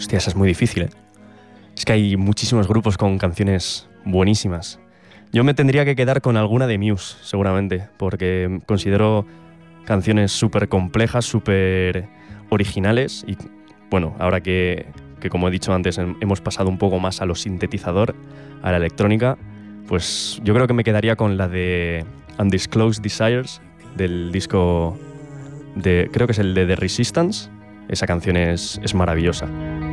Hostia, esa es muy difícil, ¿eh? Es que hay muchísimos grupos con canciones buenísimas. Yo me tendría que quedar con alguna de Muse, seguramente, porque considero canciones súper complejas, súper originales y, bueno, ahora que como he dicho antes, hemos pasado un poco más a lo sintetizador, a la electrónica, pues yo creo que me quedaría con la de Undisclosed Desires, del disco creo que es el de The Resistance. Esa canción es maravillosa.